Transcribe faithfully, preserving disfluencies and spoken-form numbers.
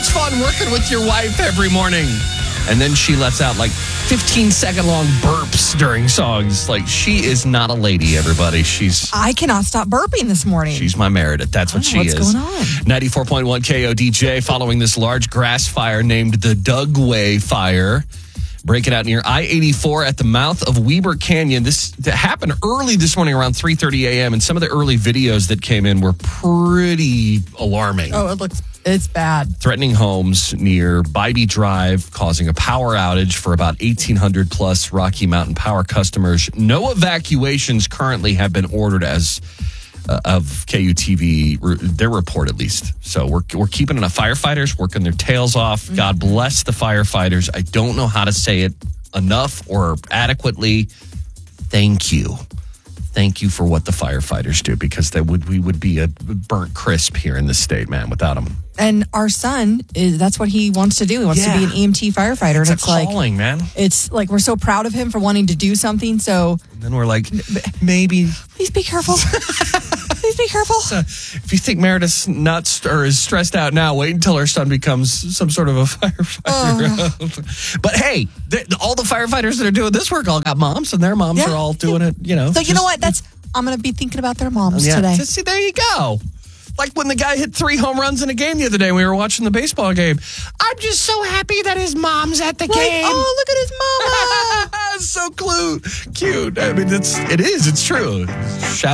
much fun working with your wife every morning. And then she lets out like fifteen second long burps during songs. Like, she is not a lady, everybody. She's I cannot stop burping this morning. She's my Meredith. That's what she what's is. What's going on? ninety-four point one K O D J following this large grass fire named the Dugway Fire. Breaking out near I eighty-four at the mouth of Weber Canyon. This that happened early this morning around three thirty a.m. And some of the early videos that came in were pretty alarming. Oh, it looks, it's bad. Threatening homes near Bybee Drive, causing a power outage for about eighteen hundred plus Rocky Mountain Power customers. No evacuations currently have been ordered as uh, of K U T V, their report at least. So we're we're keeping enough firefighters working their tails off. Mm-hmm. God bless the firefighters. I don't know how to say it enough or adequately. Thank you. Thank you for what the firefighters do, because they would we would be a burnt crisp here in this state, man, without them. And our son, is that's what he wants to do. He wants Yeah. to be an E M T firefighter. It's, and it's a calling, like, man. It's like we're so proud of him for wanting to do something. So And then we're like, maybe. please be careful. Please be careful. Uh, if you think Meredith's nuts or is stressed out now, wait until her son becomes some sort of a firefighter. But hey, th- all the firefighters that are doing this work all got moms, and their moms Yeah. are all doing it, you know. So you know what? That's I'm going to be thinking about their moms Yeah, today. just see, there you go. Like when the guy hit three home runs in a game the other day, we were watching the baseball game. I'm just so happy that his mom's at the Like, game. oh, look at his mama. So cute. Cute. I mean, it's, it is. It's true. Shout